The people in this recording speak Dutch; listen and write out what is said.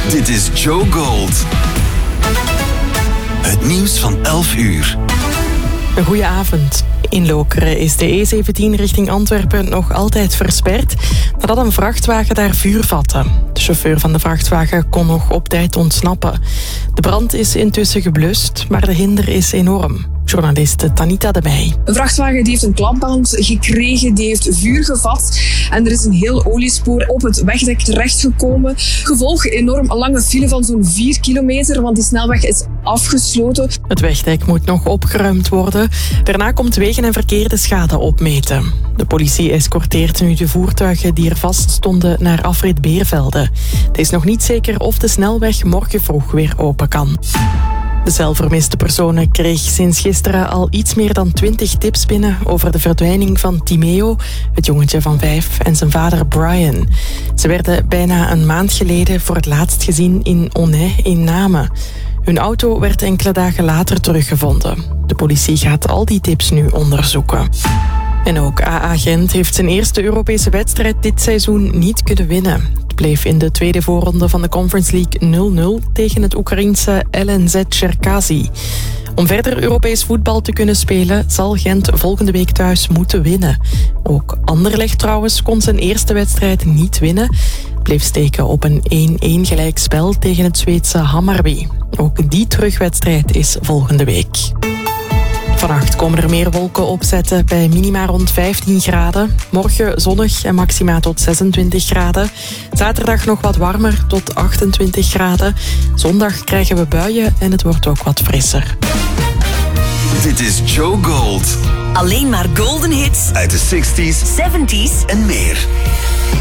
Dit is Joe Gold. Het nieuws van 11 uur. Een goeie avond. In Lokeren is de E17 richting Antwerpen nog altijd versperd nadat een vrachtwagen daar vuur vatte. De chauffeur van de vrachtwagen kon nog op tijd ontsnappen. De brand is intussen geblust, maar de hinder is enorm. Journaliste Tanita de Meij. Een vrachtwagen die heeft een klapband gekregen, die heeft vuur gevat en er is een heel oliespoor op het wegdek terechtgekomen. Gevolg enorm lange file van zo'n 4 kilometer, want die snelweg is afgesloten. Het wegdek moet nog opgeruimd worden. Daarna komt wegen- en verkeer de schade opmeten. De politie escorteert nu de voertuigen die er vast stonden naar afrit Beervelde. Het is nog niet zeker of de snelweg morgen vroeg weer open kan. De zelfvermiste personen kreeg sinds gisteren al iets meer dan 20 tips binnen over de verdwijning van Timeo, het jongetje van 5, en zijn vader Brian. Ze werden bijna een maand geleden voor het laatst gezien in Onnay in Namen. Hun auto werd enkele dagen later teruggevonden. De politie gaat al die tips nu onderzoeken. En ook AA Gent heeft zijn eerste Europese wedstrijd dit seizoen niet kunnen winnen. Het bleef in de tweede voorronde van de Conference League 0-0 tegen het Oekraïense LNZ Cherkasy. Om verder Europees voetbal te kunnen spelen zal Gent volgende week thuis moeten winnen. Ook Anderlecht trouwens kon zijn eerste wedstrijd niet winnen. Het bleef steken op een 1-1 gelijkspel tegen het Zweedse Hammarby. Ook die terugwedstrijd is volgende week. Vannacht komen er meer wolken opzetten bij minima rond 15 graden. Morgen zonnig en maxima tot 26 graden. Zaterdag nog wat warmer tot 28 graden. Zondag krijgen we buien en het wordt ook wat frisser. Dit is Joe Gold. Alleen maar golden hits Uit de 60s, 70s en meer.